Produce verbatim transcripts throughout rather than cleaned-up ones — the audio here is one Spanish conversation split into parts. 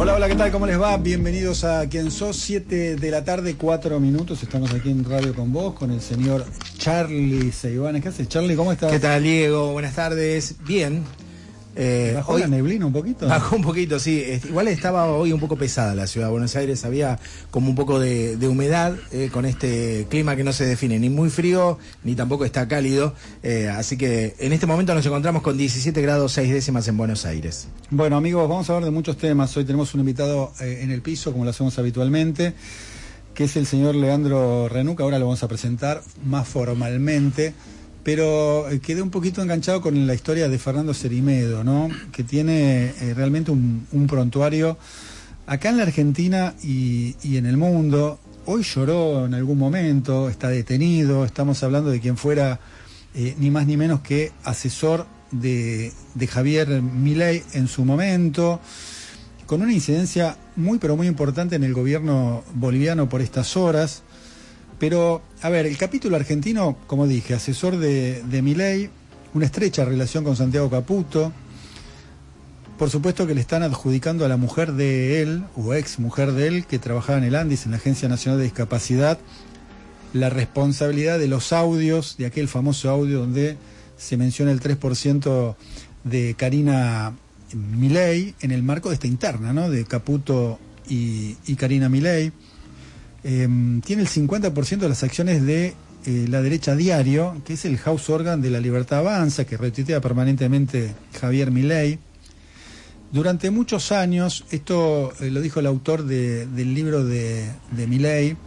Hola, hola, ¿qué tal? ¿Cómo les va? Bienvenidos a Quién Sos, siete de la tarde, cuatro minutos. Estamos aquí en Radio con Vos, con el señor Charlie Seibanes. ¿Qué haces, Charlie? ¿Cómo estás? ¿Qué tal, Diego? Buenas tardes. Bien. Eh, ¿Bajó hoy, la neblina un poquito? Bajó un poquito, sí. Igual estaba hoy un poco pesada la ciudad de Buenos Aires. Había como un poco de, de humedad eh, con este clima que no se define ni muy frío ni tampoco está cálido. Eh, así que en este momento nos encontramos con diecisiete grados seis décimas en Buenos Aires. Bueno, amigos, vamos a hablar de muchos temas. Hoy tenemos un invitado eh, en el piso, como lo hacemos habitualmente, que es el señor Leandro Renú, que ahora lo vamos a presentar más formalmente. Pero eh, quedé un poquito enganchado con la historia de Fernando Cerimedo, ¿no? Que tiene eh, realmente un, un prontuario acá en la Argentina y, y en el mundo. Hoy lloró en algún momento, está detenido. Estamos hablando de quien fuera eh, ni más ni menos que asesor de, de Javier Milei en su momento, con una incidencia muy pero muy importante en el gobierno boliviano por estas horas. Pero, a ver, el capítulo argentino, como dije, asesor de, de Milei, una estrecha relación con Santiago Caputo. Por supuesto que le están adjudicando a la mujer de él, o ex mujer de él, que trabajaba en el ANDIS, en la Agencia Nacional de Discapacidad, la responsabilidad de los audios, de aquel famoso audio donde se menciona el tres por ciento de Karina Milei, en el marco de esta interna, ¿no?, de Caputo y, y Karina Milei. Eh, tiene el cincuenta por ciento de las acciones de eh, La Derecha Diario, que es el house organ de La Libertad Avanza, que retuitea permanentemente Javier Milei. Durante muchos años, esto eh, lo dijo el autor de, del libro de, de Milei,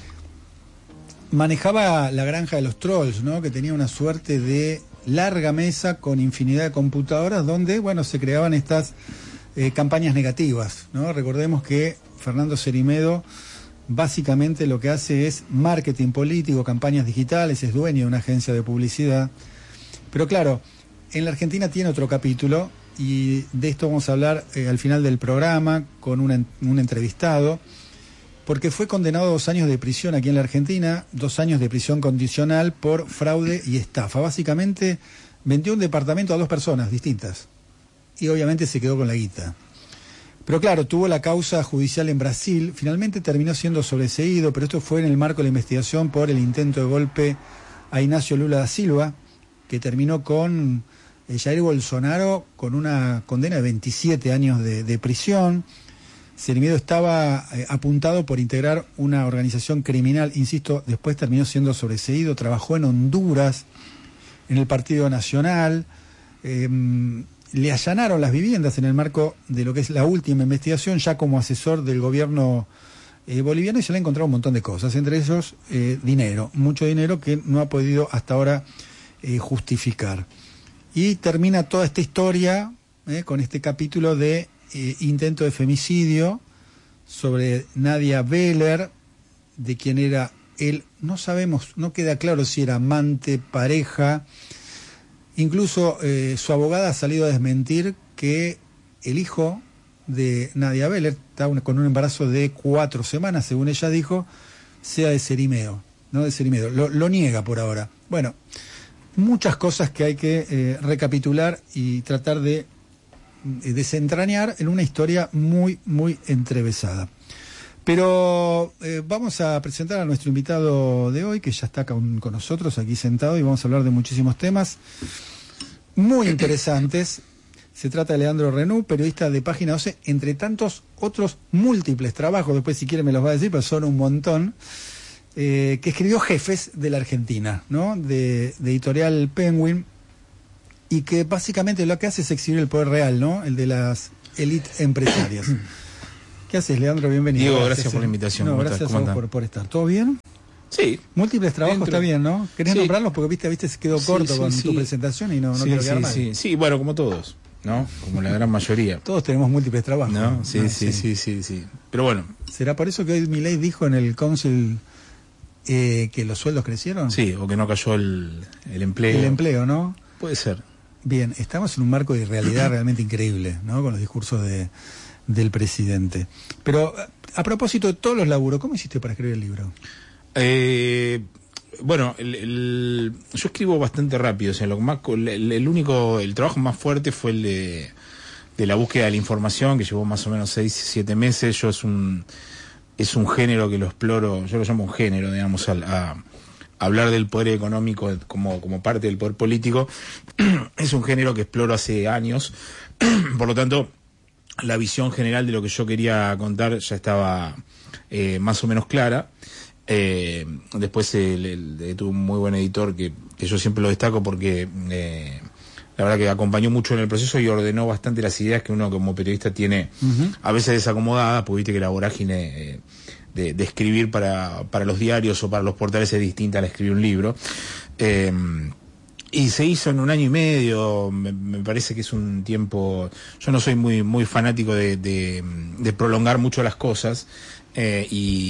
manejaba la granja de los trolls, ¿no?, que tenía una suerte de larga mesa con infinidad de computadoras donde, bueno, se creaban estas eh, campañas negativas, ¿no? Recordemos que Fernando Cerimedo básicamente lo que hace es marketing político, campañas digitales, es dueño de una agencia de publicidad. Pero claro, en la Argentina tiene otro capítulo y de esto vamos a hablar eh, al final del programa con un, un entrevistado, porque fue condenado a dos años de prisión aquí en la Argentina, dos años de prisión condicional por fraude y estafa. Básicamente vendió un departamento a dos personas distintas y obviamente se quedó con la guita. Pero claro, tuvo la causa judicial en Brasil, finalmente terminó siendo sobreseído, pero esto fue en el marco de la investigación por el intento de golpe a Ignacio Lula da Silva, que terminó con eh, Jair Bolsonaro con una condena de veintisiete años de, de prisión. Cerimedo estaba eh, apuntado por integrar una organización criminal, insisto, después terminó siendo sobreseído, trabajó en Honduras, en el Partido Nacional. eh, Le allanaron las viviendas en el marco de lo que es la última investigación, ya como asesor del gobierno eh, boliviano, y se le ha encontrado un montón de cosas, entre ellos eh, dinero, mucho dinero que no ha podido hasta ahora eh, justificar. Y termina toda esta historia eh, con este capítulo de eh, intento de femicidio sobre Nadia Beller, de quien era él, no sabemos, no queda claro si era amante, pareja. Incluso eh, su abogada ha salido a desmentir que el hijo de Nadia Beller, está una, con un embarazo de cuatro semanas, según ella dijo, sea de Cerimedo, no de Cerimedo. Lo, lo niega por ahora. Bueno, muchas cosas que hay que eh, recapitular y tratar de eh, desentrañar en una historia muy, muy entrevesada. Pero eh, vamos a presentar a nuestro invitado de hoy, que ya está con, con nosotros aquí sentado, y vamos a hablar de muchísimos temas muy interesantes. Se trata de Leandro Renú, periodista de Página doce, entre tantos otros múltiples trabajos, después si quiere me los va a decir, pero son un montón, eh, que escribió Jefes de la Argentina, ¿no?, de, de Editorial Penguin, y que básicamente lo que hace es exhibir el poder real, ¿no?, el de las élites empresarias. ¿Qué haces, Leandro? Bienvenido. Diego, gracias, gracias por la invitación. No, gracias a vos por, por estar. ¿Todo bien? Sí. Múltiples trabajos, dentro. Está bien, ¿no? ¿Querés sí. nombrarlos? Porque viste, viste, se quedó corto sí, sí, con sí. tu presentación y no, no sí, quiero sí, quedar mal. Sí, sí, bueno, como todos, ¿no? Como la gran mayoría. Todos tenemos múltiples trabajos. ¿No? Sí, no, sí, sí, sí, sí, sí. Pero bueno. ¿Será por eso que hoy Milei dijo en el Council eh, que los sueldos crecieron? Sí, o que no cayó el, el empleo. El empleo, ¿no? Puede ser. Bien, estamos en un marco de realidad realmente increíble, ¿no? Con los discursos de, del presidente. Pero a propósito de todos los laburos, ¿cómo hiciste para escribir el libro? Eh, bueno, el, el, yo escribo bastante rápido, o sea, lo más, el, el único, el trabajo más fuerte fue el de de la búsqueda de la información, que llevó más o menos seis, siete meses. Yo es un, es un género que lo exploro, yo lo llamo un género, digamos, a, a hablar del poder económico como, como parte del poder político. Es un género que exploro hace años, por lo tanto, la visión general de lo que yo quería contar ya estaba eh, más o menos clara. Eh, después el, el, el, tuve un muy buen editor que, que yo siempre lo destaco porque eh, la verdad que acompañó mucho en el proceso y ordenó bastante las ideas que uno como periodista tiene uh-huh. a veces desacomodadas, porque viste que la vorágine eh, de, de escribir para, para los diarios o para los portales es distinta a la de escribir un libro. Eh, y se hizo en un año y medio. Me, me parece que es un tiempo. Yo no soy muy muy fanático de, de, de prolongar mucho las cosas. Eh,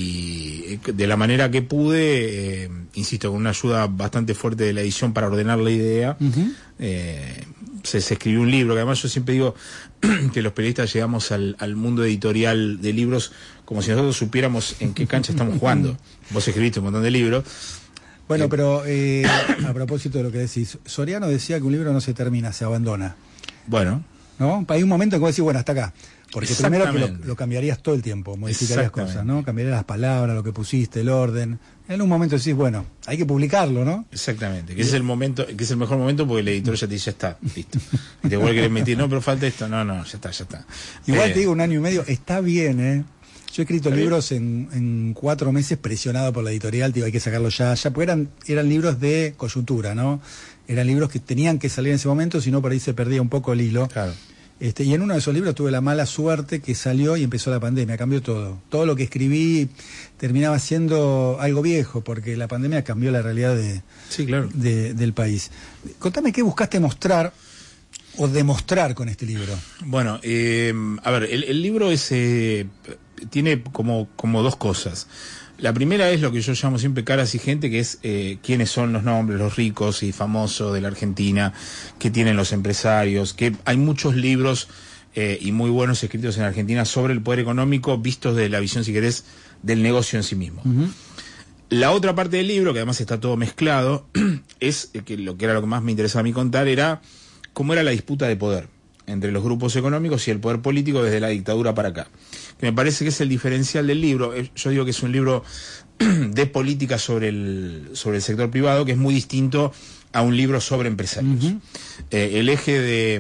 y de la manera que pude, eh, insisto, con una ayuda bastante fuerte de la edición para ordenar la idea, uh-huh. eh, se, se escribió un libro, que además yo siempre digo que los periodistas llegamos al, al mundo editorial de libros como si nosotros supiéramos en qué cancha estamos jugando. Vos escribiste un montón de libros. Bueno, eh, pero eh, a propósito de lo que decís, Soriano decía que un libro no se termina, se abandona. Bueno. ¿No? Hay un momento en que vos decís, bueno, hasta acá. Porque primero que lo, lo cambiarías todo el tiempo, modificarías cosas, ¿no? Cambiarías las palabras, lo que pusiste, el orden. En un momento decís, bueno, hay que publicarlo, ¿no? Exactamente, que ese es el momento, que es el mejor momento porque el editor ya te dice, ya está, listo. Y te vuelve a querer meter, no, pero falta esto, no, no, ya está, ya está. Igual eh, te digo, un año y medio, está bien, ¿eh? Yo he escrito libros en, en cuatro meses presionado por la editorial, digo, hay que sacarlo ya, ya, porque eran, eran libros de coyuntura, ¿no? Eran libros que tenían que salir en ese momento, si no por ahí se perdía un poco el hilo. Claro. Este, y en uno de esos libros tuve la mala suerte que salió y empezó la pandemia, cambió todo. Todo lo que escribí terminaba siendo algo viejo, porque la pandemia cambió la realidad de, sí, claro. de, del país. Contame qué buscaste mostrar o demostrar con este libro. Bueno, eh, a ver, el, el libro es, eh, tiene como, como dos cosas. La primera es lo que yo llamo siempre caras y gente, que es eh, quiénes son los nombres, los ricos y famosos de la Argentina, qué tienen los empresarios, que hay muchos libros eh, y muy buenos escritos en Argentina sobre el poder económico, vistos desde la visión, si querés, del negocio en sí mismo. Uh-huh. La otra parte del libro, que además está todo mezclado, es que lo que era lo que más me interesaba a mí contar, era cómo era la disputa de poder entre los grupos económicos y el poder político desde la dictadura para acá. Que me parece que es el diferencial del libro. Yo digo que es un libro de política sobre el, sobre el sector privado, que es muy distinto a un libro sobre empresarios. Uh-huh. Eh, el eje de,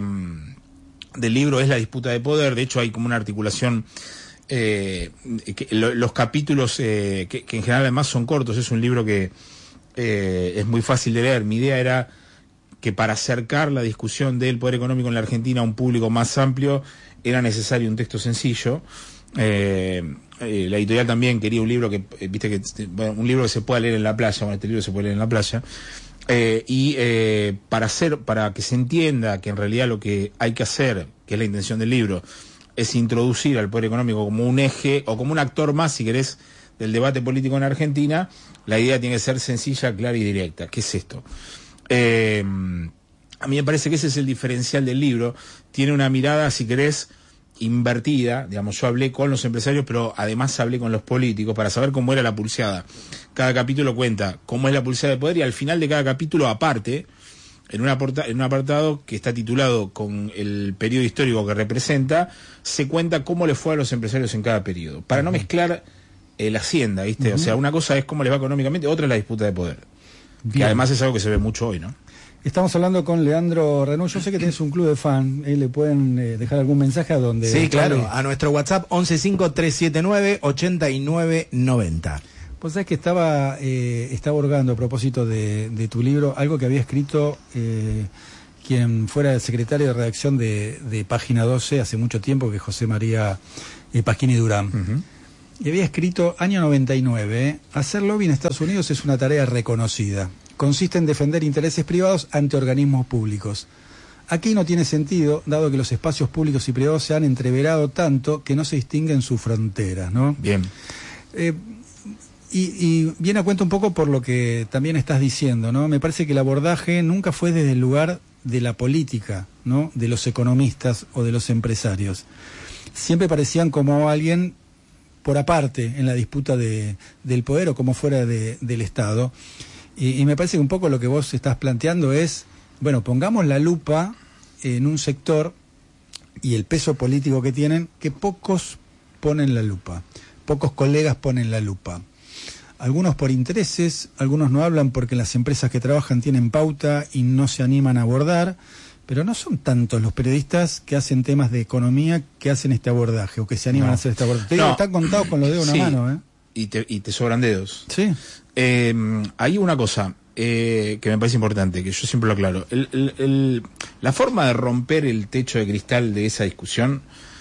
del libro es la disputa de poder. De hecho, hay como una articulación. Eh, que, lo, los capítulos, eh, que, que en general además son cortos, es un libro que eh, es muy fácil de leer. Mi idea era que para acercar la discusión del poder económico en la Argentina a un público más amplio era necesario un texto sencillo. Eh, eh, la editorial también quería un libro que, eh, viste que, bueno, un libro que se pueda leer en la playa, bueno, este libro se puede leer en la playa, eh, y eh, para hacer, para que se entienda que en realidad lo que hay que hacer, que es la intención del libro, es introducir al poder económico como un eje, o como un actor más, si querés, del debate político en Argentina, la idea tiene que ser sencilla, clara y directa. ¿Qué es esto? Eh, a mí me parece que ese es el diferencial del libro. Tiene una mirada, si querés, invertida. Digamos, yo hablé con los empresarios, pero además hablé con los políticos para saber cómo era la pulseada. Cada capítulo cuenta cómo es la pulseada de poder, y al final de cada capítulo, aparte, en, una porta- en un apartado que está titulado con el periodo histórico que representa, se cuenta cómo le fue a los empresarios en cada periodo, para uh-huh. no mezclar eh, la hacienda, ¿viste? Uh-huh. O sea, una cosa es cómo les va económicamente, otra es la disputa de poder. Bien. Que además es algo que se ve mucho hoy, ¿no? Estamos hablando con Leandro Renú. Yo sé que tienes un club de fan. ¿Eh? ¿Le pueden eh, dejar algún mensaje a donde? Sí, claro. Vale. A nuestro WhatsApp once cinco tres siete nueve ochenta y nueve noventa. Pues sabés que estaba, eh, estaba hurgando a propósito de, de tu libro, algo que había escrito eh, quien fuera el secretario de redacción de, de Página doce hace mucho tiempo, que es José María eh, Pasquini Durán. Uh-huh. Y había escrito, año noventa y nueve, ¿eh? Hacer lobby en Estados Unidos es una tarea reconocida. Consiste en defender intereses privados ante organismos públicos. Aquí no tiene sentido, dado que los espacios públicos y privados se han entreverado tanto que no se distinguen sus fronteras, ¿no? Bien. Eh, y, y viene a cuento un poco por lo que también estás diciendo, ¿no? Me parece que el abordaje nunca fue desde el lugar de la política, ¿no? De los economistas o de los empresarios. Siempre parecían como alguien por aparte en la disputa de, del poder o como fuera de, del Estado. Y, y me parece que un poco lo que vos estás planteando es, bueno, pongamos la lupa en un sector y el peso político que tienen, que pocos ponen la lupa, pocos colegas ponen la lupa. Algunos por intereses, algunos no hablan porque las empresas que trabajan tienen pauta y no se animan a abordar, pero no son tantos los periodistas que hacen temas de economía que hacen este abordaje o que se animan no. a hacer este abordaje. Te digo, no. Están contados con los dedos de sí. una mano, ¿eh? Y te, y te sobran dedos. Sí. Eh, hay una cosa eh, que me parece importante, que yo siempre lo aclaro. El, el, el, la forma de romper el techo de cristal de esa discusión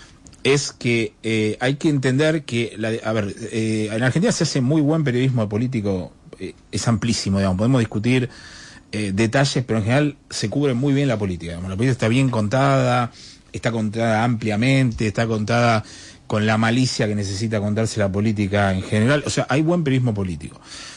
es que eh, hay que entender que, la, a ver, eh, en Argentina se hace muy buen periodismo político, eh, es amplísimo, digamos, podemos discutir eh, detalles, pero en general se cubre muy bien la política, digamos, la política está bien contada, está contada ampliamente, está contada con la malicia que necesita contarse la política en general, o sea, hay buen periodismo político.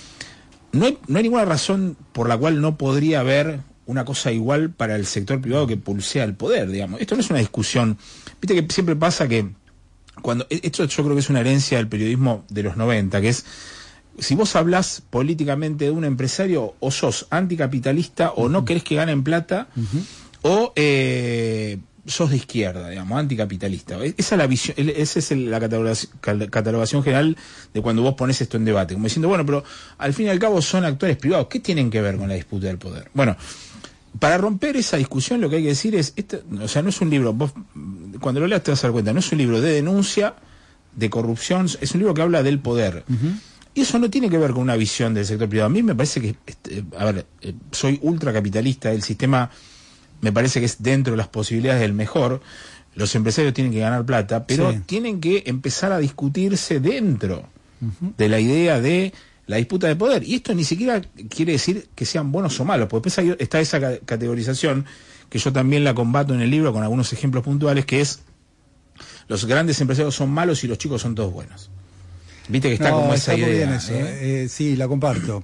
No hay, no hay ninguna razón por la cual no podría haber una cosa igual para el sector privado que pulsea el poder, digamos. Esto no es una discusión. Viste que siempre pasa que cuando esto yo creo que es una herencia del periodismo de los noventa, que es si vos hablás políticamente de un empresario, o sos anticapitalista, o uh-huh. no querés que ganen plata, uh-huh. o eh, sos de izquierda, digamos, anticapitalista. Esa es la visión, esa es la catalogación, catalogación general de cuando vos pones esto en debate, como diciendo, bueno, pero al fin y al cabo son actores privados, ¿qué tienen que ver con la disputa del poder? Bueno, para romper esa discusión lo que hay que decir es, este, o sea, no es un libro, vos cuando lo leas te vas a dar cuenta, no es un libro de denuncia, de corrupción, es un libro que habla del poder. Uh-huh. Y eso no tiene que ver con una visión del sector privado. A mí me parece que, este, a ver, soy ultracapitalista, el sistema me parece que es dentro de las posibilidades del mejor, los empresarios tienen que ganar plata, pero sí. tienen que empezar a discutirse dentro uh-huh. de la idea de la disputa de poder. Y esto ni siquiera quiere decir que sean buenos o malos, porque después está esa categorización, que yo también la combato en el libro con algunos ejemplos puntuales, que es los grandes empresarios son malos y los chicos son todos buenos. Viste que está no, como esa está idea. Muy bien eso. ¿eh? Eh, sí, la comparto.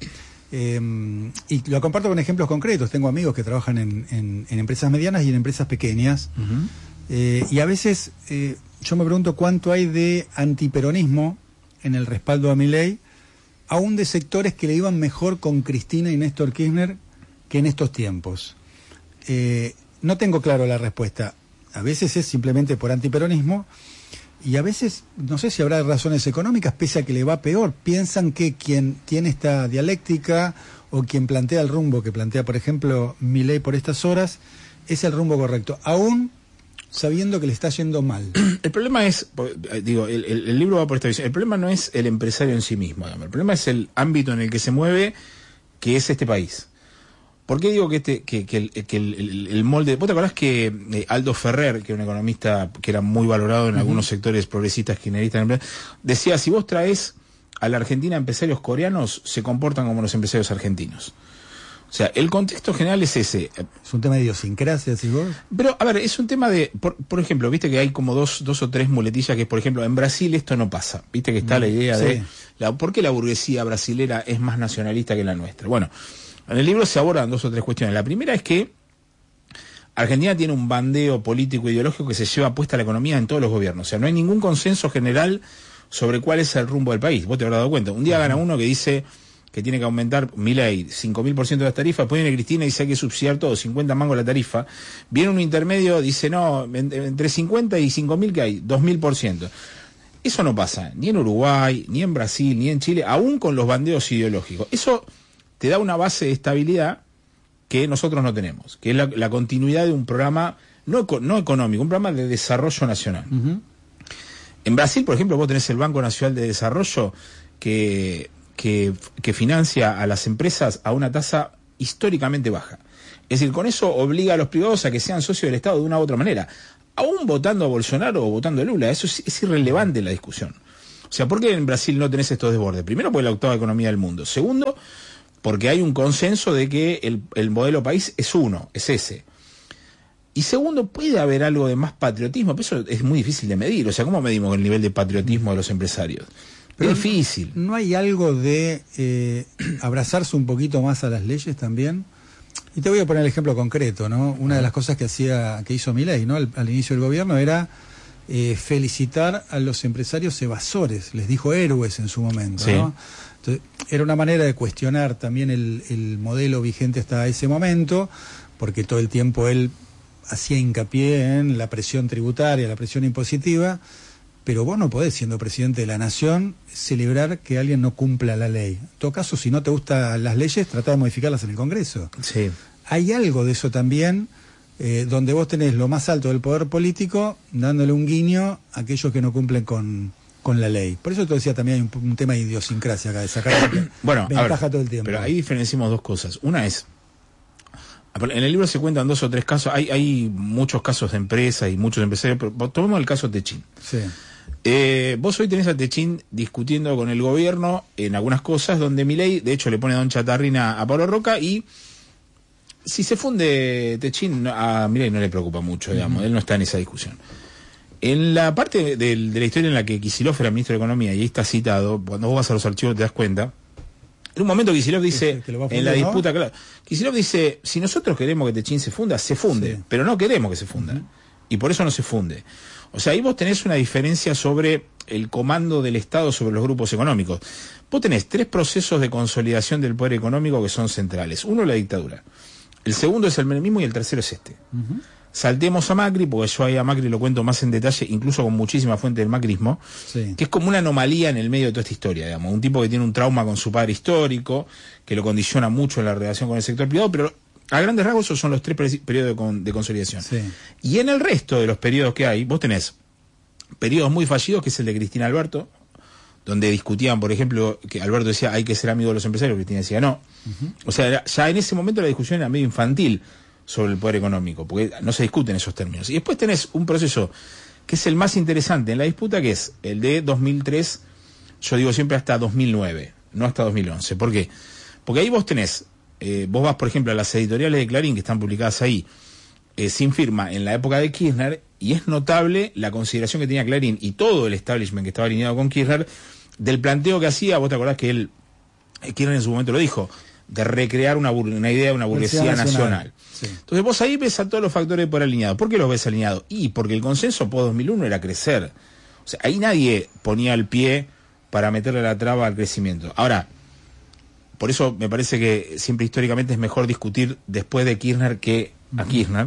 Eh, y lo comparto con ejemplos concretos. Tengo amigos que trabajan en, en, en empresas medianas y en empresas pequeñas. Uh-huh. Eh, y a veces eh, yo me pregunto cuánto hay de antiperonismo en el respaldo a Milei, aún de sectores que le iban mejor con Cristina y Néstor Kirchner que en estos tiempos. Eh, no tengo claro la respuesta. A veces es simplemente por antiperonismo y a veces, no sé si habrá razones económicas, pese a que le va peor. Piensan que quien tiene esta dialéctica o quien plantea el rumbo que plantea, por ejemplo, Milei por estas horas, es el rumbo correcto, aún sabiendo que le está yendo mal. El problema es, digo, el, el, el libro va por esta visión, el problema no es el empresario en sí mismo, digamos. El problema es el ámbito en el que se mueve, que es este país. ¿Por qué digo que este que, que, el, que el, el, el molde... ¿Vos te acordás que eh, Aldo Ferrer, que era un economista que era muy valorado en uh-huh. algunos sectores progresistas, kirchneristas, decía, si vos traes a la Argentina empresarios coreanos, se comportan como los empresarios argentinos? O sea, el contexto general es ese. Es un tema de idiosincrasia, ¿sí vos? Pero, a ver, es un tema de... Por, por ejemplo, viste que hay como dos, dos o tres muletillas que, por ejemplo, en Brasil esto no pasa. Viste que está mm, la idea sí. de... La, ¿por qué la burguesía brasilera es más nacionalista que la nuestra? Bueno, en el libro se abordan dos o tres cuestiones. La primera es que Argentina tiene un bandeo político e ideológico que se lleva puesta la economía en todos los gobiernos. O sea, no hay ningún consenso general sobre cuál es el rumbo del país. Vos te habrás dado cuenta. Un día gana uno que dice que tiene que aumentar Milei cinco mil por ciento de las tarifas, después viene Cristina y dice que hay que subsidiar todo, cincuenta mangos la tarifa, viene un intermedio, dice no, entre cincuenta y cinco mil que hay, dos mil por ciento. Eso no pasa, ni en Uruguay, ni en Brasil, ni en Chile, aún con los bandeos ideológicos. Eso te da una base de estabilidad que nosotros no tenemos, que es la, la continuidad de un programa no, no económico, un programa de desarrollo nacional. Uh-huh. En Brasil, por ejemplo, vos tenés el Banco Nacional de Desarrollo que... Que, que financia a las empresas a una tasa históricamente baja. Es decir, con eso obliga a los privados a que sean socios del Estado de una u otra manera. Aún votando a Bolsonaro o votando a Lula, eso es, es irrelevante en la discusión. O sea, ¿por qué en Brasil no tenés estos desbordes? Primero, porque es la octava economía del mundo. Segundo, porque hay un consenso de que el, el modelo país es uno, es ese. Y segundo, puede haber algo de más patriotismo, pero eso es muy difícil de medir. O sea, ¿cómo medimos el nivel de patriotismo de los empresarios? Pero es difícil. ¿No hay algo de eh, abrazarse un poquito más a las leyes también? Y te voy a poner el ejemplo concreto, ¿no? Una de las cosas que hacía, que hizo Milei, ¿no? Al, al inicio del gobierno era eh, felicitar a los empresarios evasores, les dijo héroes en su momento, sí. ¿no? Entonces, era una manera de cuestionar también el, el modelo vigente hasta ese momento, porque todo el tiempo él hacía hincapié en la presión tributaria, la presión impositiva, pero vos no podés, siendo presidente de la nación, celebrar que alguien no cumpla la ley. En todo caso, si no te gustan las leyes, trata de modificarlas en el Congreso. Sí. Hay algo de eso también, eh, donde vos tenés lo más alto del poder político, dándole un guiño a aquellos que no cumplen con, con la ley. Por eso te decía, también hay un, un tema de idiosincrasia acá, de sacar bueno, ventaja a ver, todo el tiempo. Pero ahí diferenciamos dos cosas. Una es, en el libro se cuentan dos o tres casos, hay, hay muchos casos de empresas y muchos empresarios, pero tomemos el caso Techín. Sí. Eh, vos hoy tenés a Techín discutiendo con el gobierno en algunas cosas donde Milei, de hecho, le pone Don Chatarrina a Pablo Roca, y si se funde Techín, a Milei no le preocupa mucho, digamos, uh-huh. Él no está en esa discusión. En la parte de, de, de la historia en la que Kicillof era ministro de Economía, y ahí está citado, cuando vos vas a los archivos te das cuenta, en un momento Kicillof dice, que fundar, en la disputa, ¿no? Claro, Kicillof dice, si nosotros queremos que Techín se funda, se funde, sí. Pero no queremos que se funda, uh-huh. Y por eso no se funde. O sea, ahí vos tenés una diferencia sobre el comando del Estado sobre los grupos económicos. Vos tenés tres procesos de consolidación del poder económico que son centrales. Uno, la dictadura. El segundo es el menemismo y el tercero es este. Uh-huh. Saltemos a Macri, porque yo ahí a Macri lo cuento más en detalle, incluso con muchísima fuente del macrismo, sí. Que es como una anomalía en el medio de toda esta historia, digamos. Un tipo que tiene un trauma con su padre histórico, que lo condiciona mucho en la relación con el sector privado, pero a grandes rasgos esos son los tres periodos de, con, de consolidación. Sí. Y en el resto de los periodos que hay, vos tenés periodos muy fallidos, que es el de Cristina Alberto, donde discutían, por ejemplo, que Alberto decía hay que ser amigo de los empresarios, Cristina decía no. Uh-huh. O sea, ya en ese momento la discusión era medio infantil sobre el poder económico, porque no se discuten esos términos. Y después tenés un proceso que es el más interesante en la disputa, que es el de dos mil tres, yo digo siempre hasta dos mil nueve, no hasta dos mil once. ¿Por qué? Porque ahí vos tenés, eh, vos vas, por ejemplo, a las editoriales de Clarín, que están publicadas ahí, eh, sin firma, en la época de Kirchner, y es notable la consideración que tenía Clarín y todo el establishment que estaba alineado con Kirchner, del planteo que hacía, vos te acordás que él, Kirchner en su momento lo dijo, de recrear una, una idea de una burguesía nacional. nacional. Sí. Entonces vos ahí ves a todos los factores por alineados. ¿Por qué los ves alineados? Y porque el consenso post dos mil uno era crecer. O sea, ahí nadie ponía el pie para meterle la traba al crecimiento. Ahora, por eso me parece que siempre históricamente es mejor discutir después de Kirchner que a Kirchner.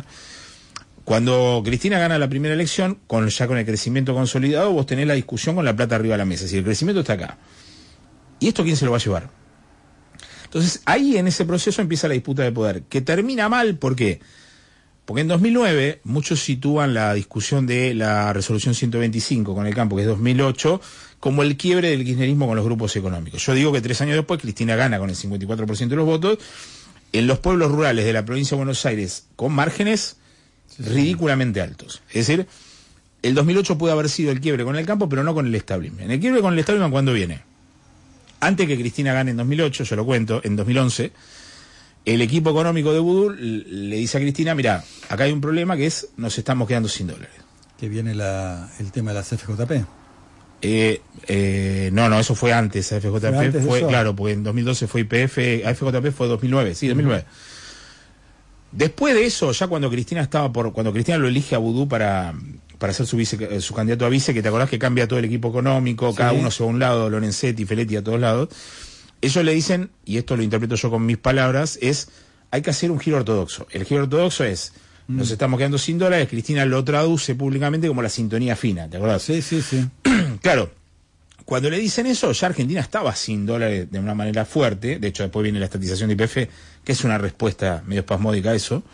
Cuando Cristina gana la primera elección, con ya con el crecimiento consolidado, vos tenés la discusión con la plata arriba de la mesa. Si el crecimiento está acá. ¿Y esto quién se lo va a llevar? Entonces, ahí en ese proceso empieza la disputa de poder, que termina mal, ¿por qué? Porque en dos mil nueve muchos sitúan la discusión de la resolución ciento veinticinco con el campo, que es dos mil ocho, como el quiebre del kirchnerismo con los grupos económicos. Yo digo que tres años después Cristina gana con el cincuenta y cuatro por ciento de los votos, en los pueblos rurales de la provincia de Buenos Aires, con márgenes ridículamente altos. Es decir, el dos mil ocho puede haber sido el quiebre con el campo, pero no con el establishment. El quiebre con el establishment, ¿cuándo viene? Antes que Cristina gane en dos mil ocho, yo lo cuento, en dos mil once, el equipo económico de Vudú le dice a Cristina, mira, acá hay un problema que es, nos estamos quedando sin dólares. Que viene la, el tema de las F J P. Eh, eh, no, no, eso fue antes, a F J P fue, fue claro, porque en dos mil doce fue I P F, a F J P fue dos mil nueve, sí, dos mil nueve. Uh-huh. Después de eso, ya cuando Cristina estaba por, cuando Cristina lo elige a Vudú para... para ser su vice, su candidato a vice, que te acordás que cambia todo el equipo económico, sí. Cada uno se va a un lado, Lorenzetti, Feletti a todos lados. Ellos le dicen, y esto lo interpreto yo con mis palabras, es, hay que hacer un giro ortodoxo. El giro ortodoxo es, mm. nos estamos quedando sin dólares, Cristina lo traduce públicamente como la sintonía fina, ¿te acordás? Sí, sí, sí. Claro, cuando le dicen eso, ya Argentina estaba sin dólares de una manera fuerte, de hecho después viene la estatización de I P F, que es una respuesta medio espasmódica a eso.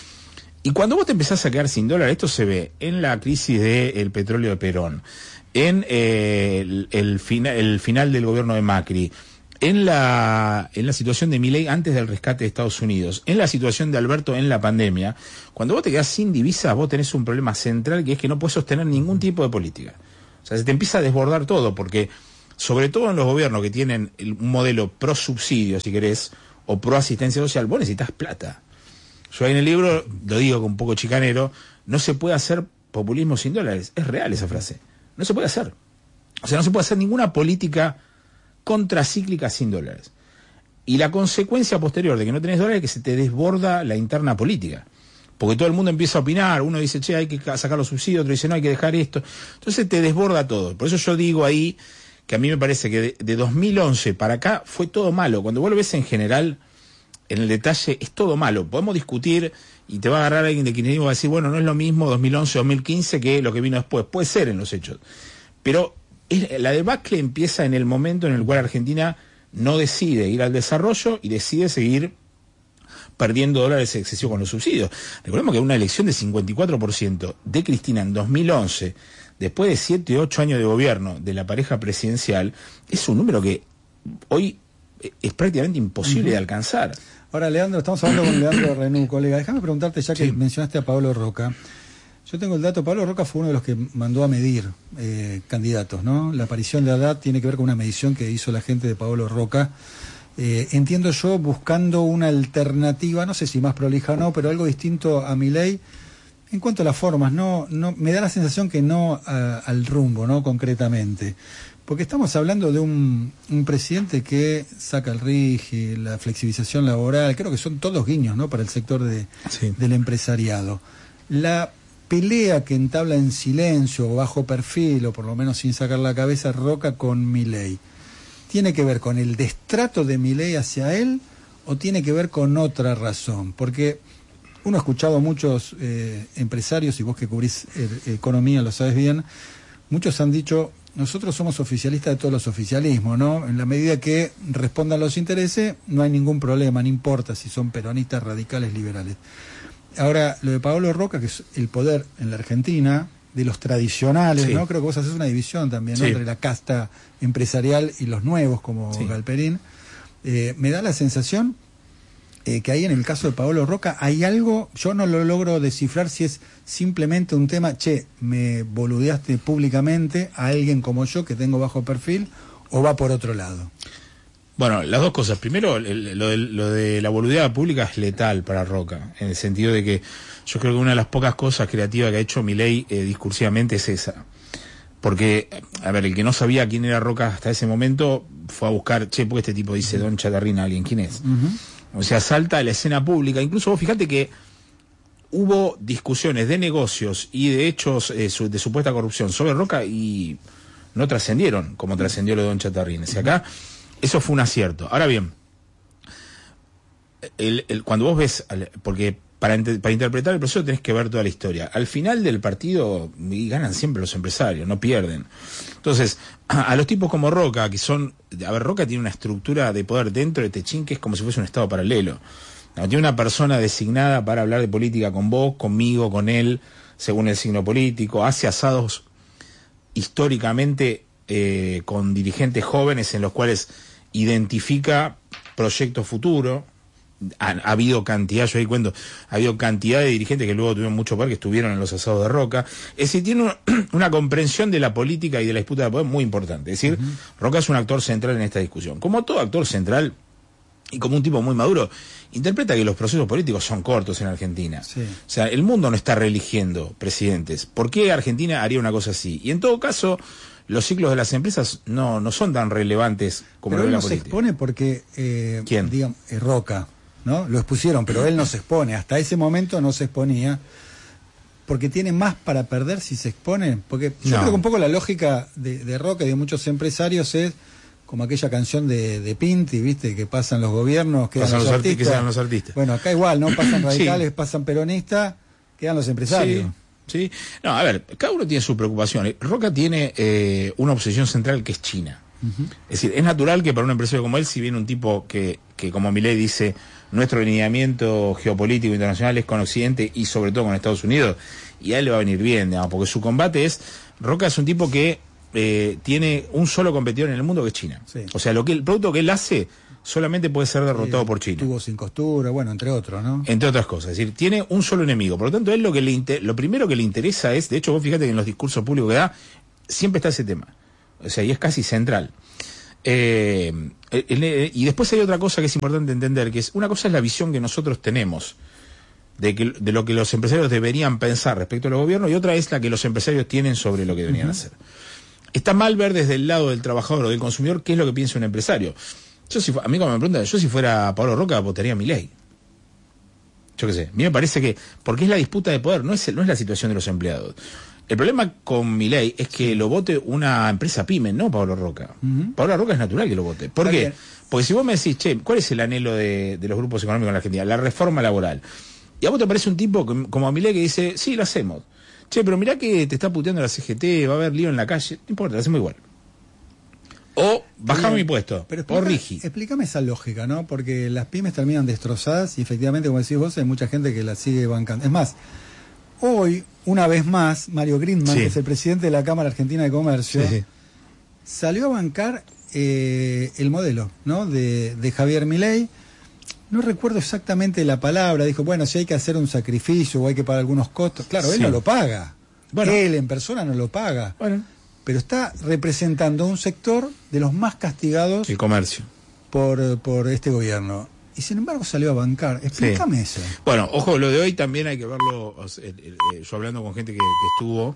Y cuando vos te empezás a quedar sin dólares, esto se ve en la crisis del petróleo de Perón, en eh, el, el, fina, el final del gobierno de Macri, en la, en la situación de Milei antes del rescate de Estados Unidos, en la situación de Alberto en la pandemia. Cuando vos te quedás sin divisas, vos tenés un problema central, que es que no puedes sostener ningún tipo de política. O sea, se te empieza a desbordar todo, porque sobre todo en los gobiernos que tienen un modelo pro subsidio, si querés, o pro asistencia social, vos necesitas plata. Yo ahí en el libro, lo digo con un poco chicanero, no se puede hacer populismo sin dólares. Es real esa frase. No se puede hacer. O sea, no se puede hacer ninguna política contracíclica sin dólares. Y la consecuencia posterior de que no tenés dólares es que se te desborda la interna política. Porque todo el mundo empieza a opinar, uno dice, che, hay que sacar los subsidios, otro dice, no, hay que dejar esto. Entonces te desborda todo. Por eso yo digo ahí que a mí me parece que de, de dos mil once para acá fue todo malo. Cuando vos lo ves en general... en el detalle es todo malo. Podemos discutir y te va a agarrar alguien de kirchnerismo y va a decir, bueno, no es lo mismo dos mil once, dos mil quince que lo que vino después. Puede ser en los hechos. Pero es, la debacle empieza en el momento en el cual Argentina no decide ir al desarrollo y decide seguir perdiendo dólares excesivos con los subsidios. Recordemos que una elección de cincuenta y cuatro por ciento de Cristina en dos mil once, después de siete u ocho años de gobierno de la pareja presidencial, es un número que hoy es prácticamente imposible uh-huh. de alcanzar. Ahora, Leandro, estamos hablando con Leandro Renú, colega. Déjame preguntarte, ya que sí. mencionaste a Pablo Roca. Yo tengo el dato, Pablo Roca fue uno de los que mandó a medir eh, candidatos, ¿no? La aparición de Haddad tiene que ver con una medición que hizo la gente de Pablo Roca. Eh, entiendo yo, buscando una alternativa, no sé si más prolija o no, pero algo distinto a Milei. En cuanto a las formas, no, no, me da la sensación que no a, al rumbo, ¿no? Concretamente. Porque estamos hablando de un, un presidente que saca el R I G, la flexibilización laboral, creo que son todos guiños, ¿no? Para el sector de, sí. del empresariado. La pelea que entabla en silencio o bajo perfil, o por lo menos sin sacar la cabeza, Roca con Milei, ¿tiene que ver con el destrato de Milei hacia él o tiene que ver con otra razón? Porque uno ha escuchado a muchos eh, empresarios, y vos que cubrís eh, economía lo sabes bien, muchos han dicho, nosotros somos oficialistas de todos los oficialismos, ¿no? En la medida que respondan los intereses, no hay ningún problema, no importa si son peronistas, radicales, liberales. Ahora, lo de Pablo Roca, que es el poder en la Argentina, de los tradicionales, sí. ¿no? Creo que vos haces una división también, ¿no? Sí. Entre la casta empresarial y los nuevos, como sí. Galperín. Eh, me da la sensación eh, que ahí en el caso de Pablo Roca hay algo, yo no lo logro descifrar si es simplemente un tema, che, me boludeaste públicamente a alguien como yo que tengo bajo perfil, o va por otro lado. Bueno, las dos cosas. Primero, el, lo, de, lo de la boludeada pública es letal para Roca, en el sentido de que yo creo que una de las pocas cosas creativas que ha hecho Milei eh, discursivamente es esa. Porque, a ver, el que no sabía quién era Roca hasta ese momento fue a buscar, che, porque este tipo dice Don Chatarrín a alguien, ¿quién es? Uh-huh. O sea, salta a la escena pública. Incluso vos fíjate que hubo discusiones de negocios y de hechos eh, su, de supuesta corrupción sobre Roca y no trascendieron como trascendió lo de Don Chatarrín. O sea, acá eso fue un acierto. Ahora bien, el, el, cuando vos ves, porque para, para interpretar el proceso tenés que ver toda la historia. Al final del partido y ganan siempre los empresarios, no pierden. Entonces, a, a los tipos como Roca, que son, a ver, Roca tiene una estructura de poder dentro de Techín que es como si fuese un estado paralelo. No, tiene una persona designada para hablar de política con vos, conmigo, con él, según el signo político, hace asados históricamente eh, con dirigentes jóvenes en los cuales identifica proyectos futuros. Ha, ha habido cantidad, yo ahí cuento, ha habido cantidad de dirigentes que luego tuvieron mucho poder, que estuvieron en los asados de Roca. Es decir, tiene una, una comprensión de la política y de la disputa de poder muy importante. Es decir, uh-huh. Roca es un actor central en esta discusión. Como todo actor central, y como un tipo muy maduro, interpreta que los procesos políticos son cortos en Argentina. Sí. O sea, el mundo no está reeligiendo presidentes. ¿Por qué Argentina haría una cosa así? Y en todo caso, los ciclos de las empresas no, no son tan relevantes como pero lo de la no política. Se expone porque, eh, ¿quién? Digamos, eh, Roca, ¿no? Lo expusieron, pero él no se expone. Hasta ese momento no se exponía. Porque tiene más para perder si se expone. Porque yo no. creo que un poco la lógica de, de Roca y de muchos empresarios es como aquella canción de, de Pinti, ¿viste? Que pasan los gobiernos, quedan pasan los, los artistas. artistas. los artistas. Bueno, acá igual, ¿no? Pasan radicales, sí. pasan peronistas, quedan los empresarios. Sí, sí. No, a ver, cada uno tiene sus preocupaciones. Roca tiene eh, una obsesión central que es China. Uh-huh. Es decir, es natural que para un empresario como él, si viene un tipo que, que como Milei dice, nuestro alineamiento geopolítico internacional es con Occidente y sobre todo con Estados Unidos, y a él le va a venir bien, digamos, porque su combate es, Roca es un tipo que eh, tiene un solo competidor en el mundo que es China. Sí. O sea, lo que el producto que él hace solamente puede ser derrotado sí, por China. Tuvo sin costura, bueno, entre otros, ¿no? Entre otras cosas, es decir, tiene un solo enemigo. Por lo tanto, él lo que le inter- lo primero que le interesa es, de hecho, vos fíjate que en los discursos públicos que da, siempre está ese tema. O sea, y es casi central. Eh, el, el, y después hay otra cosa que es importante entender, que es, una cosa es la visión que nosotros tenemos de, que, de lo que los empresarios deberían pensar respecto a los gobiernos, y otra es la que los empresarios tienen sobre lo que deberían uh-huh. hacer. Está mal ver desde el lado del trabajador o del consumidor qué es lo que piensa un empresario. Yo si a mí cuando me preguntan, yo si fuera Pablo Roca votaría a Milei. Yo qué sé, a mí me parece que, porque es la disputa de poder, no es, no es la situación de los empleados. El problema con Milei es que lo vote una empresa pyme, no Pablo Roca. Uh-huh. Pablo Roca es natural que lo vote. ¿Por Está qué? Bien. Porque si vos me decís, che, ¿cuál es el anhelo de, de los grupos económicos en la Argentina? La reforma laboral. Y a vos te parece un tipo como a Milei que dice, sí, lo hacemos. Che, pero mirá que te está puteando la C G T, va a haber lío en la calle. No importa, lo hacemos igual. O bajamos mi impuesto, pero explica, o rigi. Explícame esa lógica, ¿no? Porque las pymes terminan destrozadas y efectivamente, como decís vos, hay mucha gente que la sigue bancando. Es más, hoy, una vez más, Mario Grindman, sí. que es el presidente de la Cámara Argentina de Comercio, sí, sí. salió a bancar eh, el modelo, ¿no? De, de Javier Milei. No recuerdo exactamente la palabra. Dijo, bueno, si hay que hacer un sacrificio o hay que pagar algunos costos. Claro, sí. él no lo paga. Bueno, él en persona no lo paga. Bueno. Pero está representando un sector de los más castigados. El comercio. Por, por este gobierno. Y sin embargo salió a bancar. Explícame sí. eso. Bueno, ojo, lo de hoy también hay que verlo. O sea, eh, eh, yo hablando con gente que, que estuvo,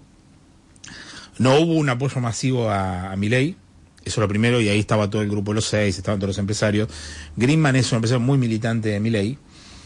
no hubo un apoyo masivo a, a Milei. Eso es lo primero, y ahí estaba todo el grupo de los seis, estaban todos los empresarios. Grindman es un empresario muy militante de Milei,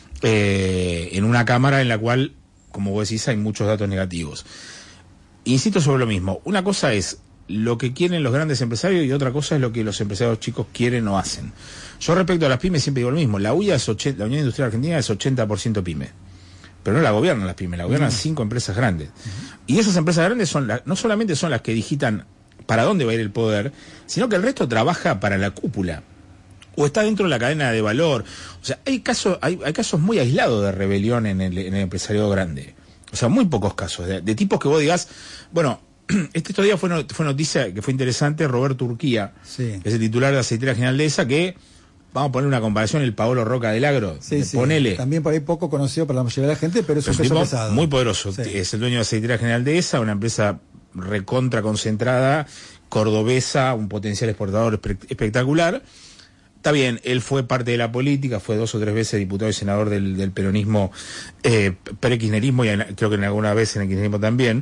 eh, en una cámara en la cual, como vos decís, hay muchos datos negativos. Insisto sobre lo mismo. Una cosa es lo que quieren los grandes empresarios y otra cosa es lo que los empresarios chicos quieren o hacen. Yo respecto a las pymes siempre digo lo mismo. La U I A es ochenta, la Unión Industrial Argentina es ochenta por ciento pyme. Pero no la gobiernan las pymes, la gobiernan uh-huh. cinco empresas grandes. Uh-huh. Y esas empresas grandes son la, no solamente son las que digitan para dónde va a ir el poder, sino que el resto trabaja para la cúpula. O está dentro de la cadena de valor. O sea, hay casos, hay, hay casos muy aislados de rebelión en el, en el empresariado grande. O sea, muy pocos casos, de, de tipos que vos digas, bueno, este estos días fue, no, fue noticia que fue interesante, Roberto Urquía, sí. que es el titular de la Secretaría General de esa, que, vamos a poner una comparación, el Paolo Roca del Agro, sí, sí. ponele. También por ahí poco conocido para la mayoría de la gente, pero es un peso pesado. Muy poderoso, sí. es el dueño de la Secretaría General de esa, una empresa recontra concentrada, cordobesa, un potencial exportador espe- espectacular. Está bien, él fue parte de la política, fue dos o tres veces diputado y senador del, del peronismo, eh, pre-kirchnerismo, y en, creo que en alguna vez en el kirchnerismo también.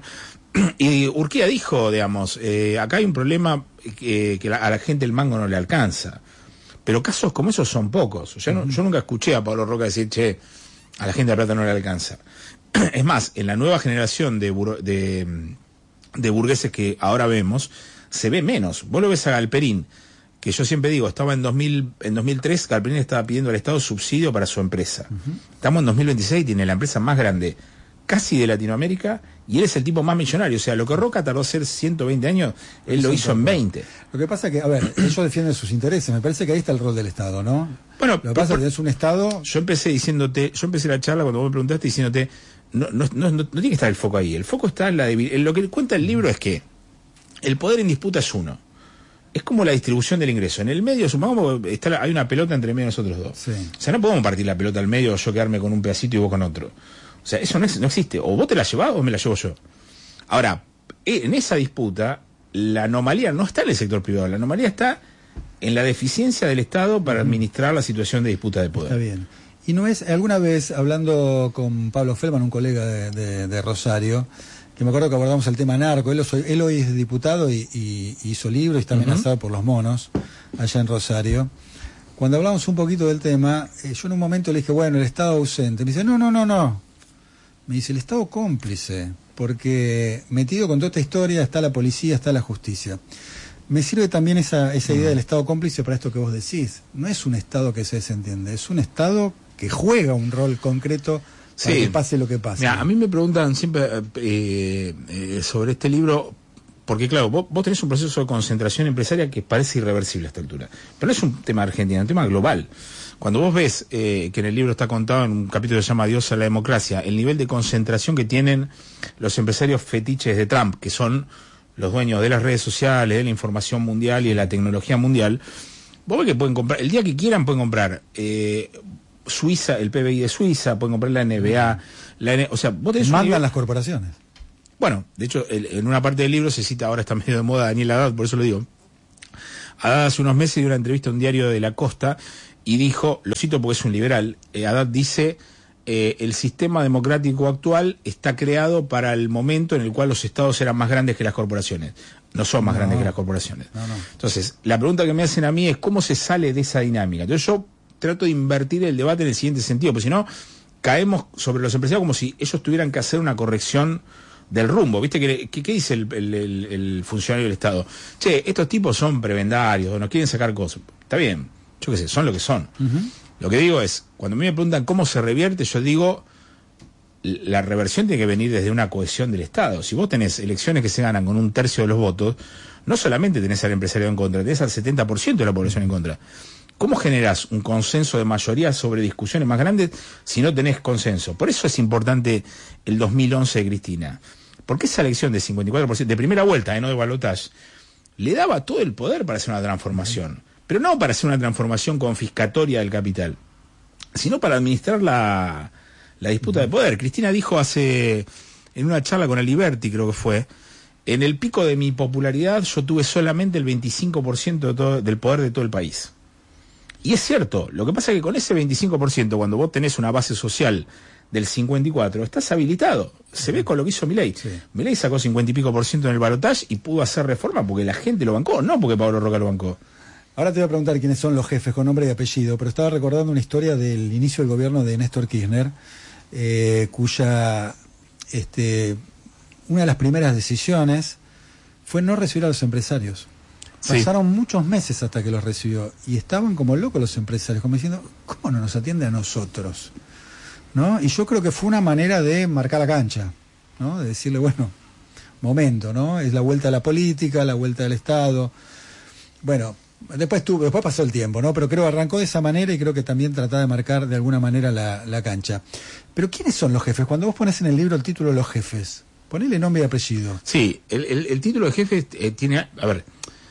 Y Urquía dijo, digamos, eh, acá hay un problema que, que la, a la gente el mango no le alcanza. Pero casos como esos son pocos. O sea, no, yo nunca escuché a Pablo Roca decir, che, a la gente la plata no le alcanza. Es más, en la nueva generación de, bur- de, de burgueses que ahora vemos, se ve menos. Vos lo ves a Galperín, que yo siempre digo, estaba en dos mil, en dos mil tres, Galperín estaba pidiendo al Estado subsidio para su empresa. Uh-huh. Estamos en dos mil veintiséis, tiene la empresa más grande casi de Latinoamérica, y él es el tipo más millonario. O sea, lo que Roca tardó a hacer ciento veinte años, él lo hizo en veinte. Lo que pasa que, a ver, ellos defienden sus intereses, me parece que ahí está el rol del Estado, ¿no? Bueno, lo que pasa es que es un Estado... Yo empecé diciéndote, yo empecé la charla cuando vos me preguntaste diciéndote, no, no, no, no, no tiene que estar el foco ahí, el foco está en la debilidad. Lo que cuenta el libro es que el poder en disputa es uno. Es como la distribución del ingreso. En el medio, supongamos, está la, hay una pelota entre medio de nosotros dos. Sí. O sea, no podemos partir la pelota al medio, yo quedarme con un pedacito y vos con otro. O sea, eso no, es, no existe. O vos te la llevás o me la llevo yo. Ahora, en esa disputa, la anomalía no está en el sector privado. La anomalía está en la deficiencia del Estado para administrar la situación de disputa de poder. Está bien. Y no es, alguna vez, hablando con Pablo Feldman, un colega de, de, de Rosario, que me acuerdo que abordamos el tema narco, él, él hoy es diputado y, y hizo libros y está amenazado uh-huh. por los monos allá en Rosario. Cuando hablamos un poquito del tema, eh, yo en un momento le dije, bueno, el Estado ausente. Me dice, no, no, no, no. Me dice, el Estado cómplice, porque metido con toda esta historia está la policía, está la justicia. Me sirve también esa, esa idea uh-huh. del Estado cómplice para esto que vos decís. No es un Estado que se desentiende, es un Estado que juega un rol concreto para sí. que pase lo que pase. Mira, a mí me preguntan siempre eh, eh, sobre este libro, porque claro, vos, vos tenés un proceso de concentración empresaria que parece irreversible a esta altura. Pero no es un tema argentino, es un tema global. Cuando vos ves eh, que en el libro está contado en un capítulo que se llama Dios a la democracia, el nivel de concentración que tienen los empresarios fetiches de Trump, que son los dueños de las redes sociales, de la información mundial y de la tecnología mundial, vos ves que pueden comprar, el día que quieran pueden comprar eh, Suiza, el P B I de Suiza, pueden comprar la N B A, la N- o sea, vos tenés mandan un nivel... las corporaciones. Bueno, de hecho, el, en una parte del libro se cita, ahora está medio de moda Daniel Haddad, por eso lo digo. Haddad hace unos meses dio una entrevista a un diario de la costa y dijo, lo cito porque es un liberal, eh, Haddad dice, eh, el sistema democrático actual está creado para el momento en el cual los estados eran más grandes que las corporaciones. No son más no, grandes que las corporaciones. No, no. Entonces, la pregunta que me hacen a mí es, ¿cómo se sale de esa dinámica? Entonces yo trato de invertir el debate en el siguiente sentido, porque si no, caemos sobre los empresarios como si ellos tuvieran que hacer una corrección del rumbo. ¿Viste qué, qué, qué dice el, el, el, el funcionario del Estado? Che, estos tipos son prebendarios, nos quieren sacar cosas. Está bien, yo qué sé, son lo que son. Uh-huh. Lo que digo es, cuando a mí me preguntan cómo se revierte, yo digo, la reversión tiene que venir desde una cohesión del Estado. Si vos tenés elecciones que se ganan con un tercio de los votos, no solamente tenés al empresariado en contra, tenés al setenta por ciento de la población en contra. ¿Cómo generás un consenso de mayoría sobre discusiones más grandes si no tenés consenso? Por eso es importante el dos mil once de Cristina. Porque esa elección de cincuenta y cuatro por ciento, de primera vuelta, eh, no de balotaje, le daba todo el poder para hacer una transformación. Pero no para hacer una transformación confiscatoria del capital, sino para administrar la, la disputa de poder. Cristina dijo hace, en una charla con Aliberti, creo que fue, en el pico de mi popularidad yo tuve solamente el veinticinco por ciento de todo, del poder de todo el país. Y es cierto, lo que pasa es que con ese veinticinco por ciento, cuando vos tenés una base social del cincuenta y cuatro, estás habilitado. Se ve con lo que hizo Milei. Sí. Milei sacó cincuenta y pico por ciento en el balotaje y pudo hacer reforma porque la gente lo bancó, no porque Pablo Roca lo bancó. Ahora te voy a preguntar quiénes son los jefes con nombre y apellido, pero estaba recordando una historia del inicio del gobierno de Néstor Kirchner, eh, cuya este, una de las primeras decisiones fue no recibir a los empresarios. Pasaron sí. muchos meses hasta que los recibió y estaban como locos los empresarios, como diciendo, ¿cómo no nos atiende a nosotros? ¿No? Y yo creo que fue una manera de marcar la cancha, ¿no? De decirle, bueno, momento, ¿no? Es la vuelta a la política, la vuelta del Estado. Bueno, después tuvo, después pasó el tiempo, ¿no? Pero creo que arrancó de esa manera y creo que también trataba de marcar de alguna manera la, la cancha. Pero ¿quiénes son los jefes? Cuando vos pones en el libro el título Los jefes, ponele nombre y apellido. Sí, el, el, el título de jefe eh, tiene, a ver,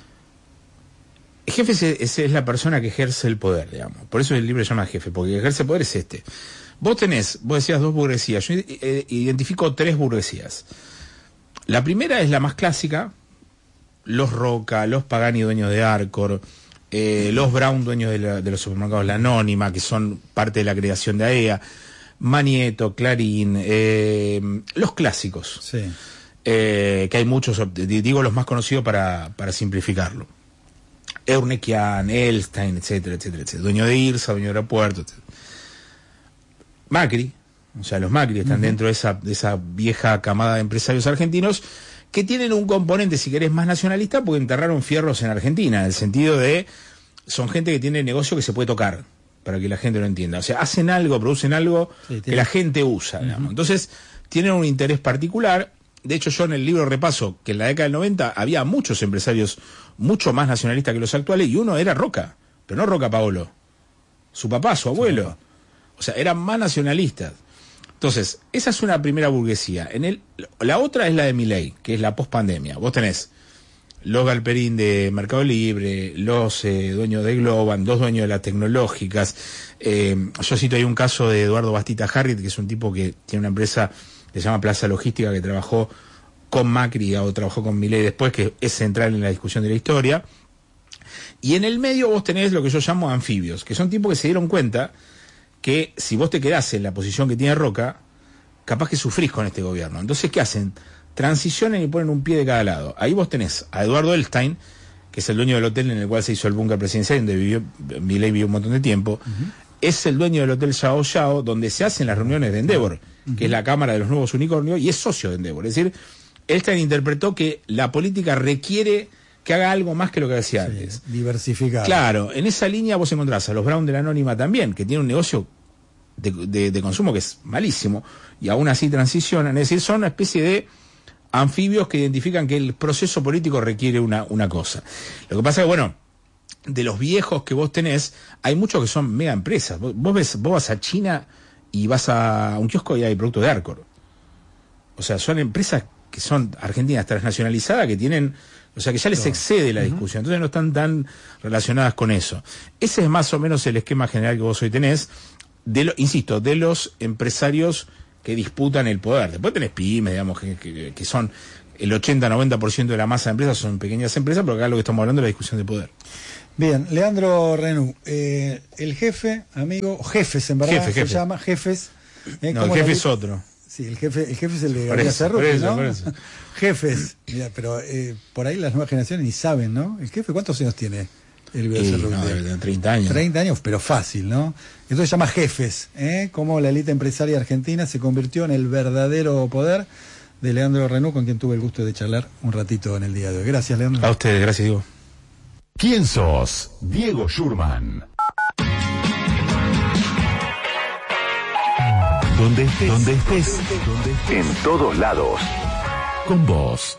el jefe es, es, es la persona que ejerce el poder, digamos. Por eso el libro se llama Jefe, porque el que ejerce el poder es este. Vos tenés, vos decías dos burguesías, yo eh, identifico tres burguesías. La primera es la más clásica, los Roca, los Pagani dueños de Arcor, eh, los Brown dueños de, la, de los supermercados La Anónima, que son parte de la creación de A E A, Manieto, Clarín, eh, los clásicos, sí. eh, que hay muchos, digo los más conocidos para, para simplificarlo. Eurnequian, Elstein, etcétera, etcétera, etcétera. Dueño de IRSA, dueño de aeropuertos, etcétera. Macri, o sea, los Macri están uh-huh. dentro de esa, de esa vieja camada de empresarios argentinos que tienen un componente, si querés, más nacionalista porque enterraron fierros en Argentina, en el sentido de, son gente que tiene negocio que se puede tocar, para que la gente lo entienda. O sea, hacen algo, producen algo sí, que la gente usa, digamos. Uh-huh. Entonces, tienen un interés particular. De hecho, yo en el libro repaso que en la década del noventa había muchos empresarios mucho más nacionalistas que los actuales, y uno era Roca, pero no Roca Paolo, su papá, su abuelo. Sí. O sea, eran más nacionalistas. Entonces, esa es una primera burguesía. En el, la otra es la de Milei, que es la pospandemia. Vos tenés los Galperín de Mercado Libre, los eh, dueños de Globan, dos dueños de las tecnológicas. Eh, yo cito ahí un caso de Eduardo Bastita Harriet, que es un tipo que tiene una empresa que se llama Plaza Logística, que trabajó con Macri o trabajó con Milei después, que es central en la discusión de la historia. Y en el medio vos tenés lo que yo llamo anfibios, que son tipos que se dieron cuenta que si vos te quedás en la posición que tiene Roca, capaz que sufrís con este gobierno. Entonces, ¿qué hacen? Transicionan y ponen un pie de cada lado. Ahí vos tenés a Eduardo Elstein, que es el dueño del hotel en el cual se hizo el búnker presidencial, donde vivió Milei vivió un montón de tiempo. Uh-huh. Es el dueño del hotel Yao Yao, donde se hacen las reuniones de Endeavor, uh-huh. que es la Cámara de los Nuevos Unicornios, y es socio de Endeavor. Es decir, Elstein interpretó que la política requiere que haga algo más que lo que hacía sí, antes. Diversificar. Claro, en esa línea vos encontrás a los Brown de la Anónima también, que tiene un negocio de, de, de consumo que es malísimo, y aún así transicionan. Es decir, son una especie de anfibios que identifican que el proceso político requiere una, una cosa. Lo que pasa es que, bueno, de los viejos que vos tenés, hay muchos que son mega empresas. Vos, vos ves, vos vas a China y vas a un kiosco y hay productos de Arcor. O sea, son empresas que son argentinas transnacionalizadas, que tienen, o sea, que ya les excede la discusión, entonces no están tan relacionadas con eso. Ese es más o menos el esquema general que vos hoy tenés, de lo, insisto, de los empresarios que disputan el poder. Después tenés pymes, digamos, que, que, que son el ochenta a noventa por ciento de la masa de empresas, son pequeñas empresas, pero acá lo que estamos hablando es la discusión de poder. Bien, Leandro Renú, eh, el jefe, amigo, jefes en verdad jefe, se jefe. llama, jefes. Eh, no, el jefe es otro. Sí, el jefe, el jefe es el de Gabriel Cerruti, ¿no? Por eso. Jefes, mira, pero eh, por ahí las nuevas generaciones ni saben, ¿no? El jefe, ¿cuántos años tiene el Cerruti? No, de treinta años. treinta años, pero fácil, ¿no? Entonces se llama Jefes, ¿eh? Cómo la élite empresaria argentina se convirtió en el verdadero poder de Leandro Renú, con quien tuve el gusto de charlar un ratito en el día de hoy. Gracias, Leandro. A ustedes, gracias, Diego. ¿Quién sos? Diego Schurman. Donde estés, donde estés, donde estés, en todos lados, con vos.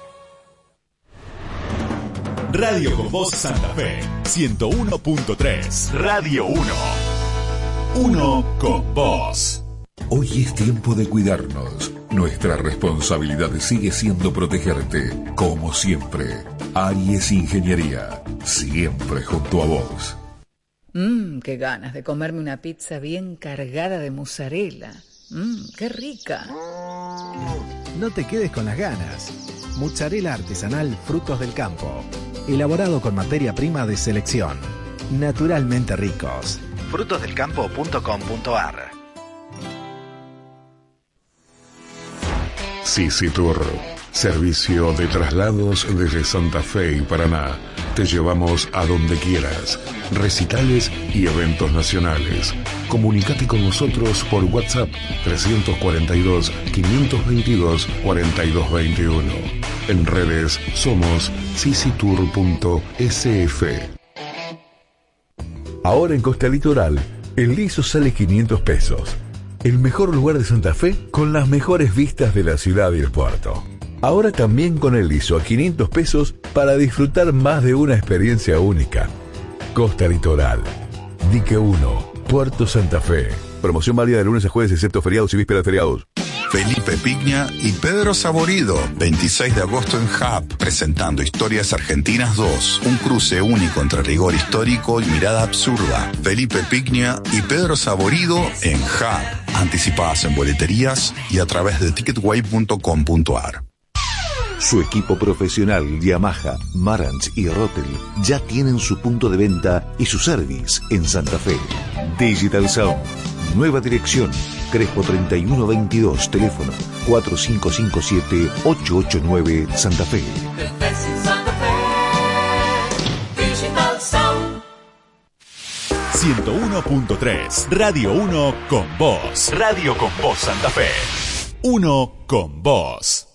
Radio Con Voz Santa Fe, ciento uno punto tres. Radio uno. Uno con vos. Hoy es tiempo de cuidarnos. Nuestra responsabilidad sigue siendo protegerte, como siempre. Aries Ingeniería, siempre junto a vos. Mmm, qué ganas de comerme una pizza bien cargada de mozzarella. Mmm, qué rica. No te quedes con las ganas. Mozzarella artesanal Frutos del Campo. Elaborado con materia prima de selección. Naturalmente ricos. frutos del campo punto com punto a r. Sisi Tour, servicio de traslados desde Santa Fe y Paraná. Te llevamos a donde quieras. Recitales y eventos nacionales. Comunicate con nosotros por WhatsApp trescientos cuarenta y dos, quinientos veintidós, cuarenta y dos veintiuno. En redes somos sisitour punto s f. Ahora en Costa Litoral, el liso sale quinientos pesos. El mejor lugar de Santa Fe con las mejores vistas de la ciudad y el puerto. Ahora también con el liso a quinientos pesos para disfrutar más de una experiencia única. Costa Litoral, Dique uno, Puerto Santa Fe. Promoción válida de lunes a jueves excepto feriados y vísperas de feriados. Felipe Pigna y Pedro Saborido, veintiséis de agosto en Hub, presentando Historias Argentinas dos, un cruce único entre rigor histórico y mirada absurda. Felipe Pigna y Pedro Saborido en Hub, anticipadas en boleterías y a través de ticketway punto com punto a r. Su equipo profesional Yamaha, Marantz y Rotel ya tienen su punto de venta y su service en Santa Fe. Digital Sound, nueva dirección, Crespo treinta y uno veintidós, teléfono cuatro cinco cinco siete, ocho ocho nueve, Santa Fe. ciento uno punto tres. Radio uno con vos. Radio con vos Santa Fe. Uno con vos.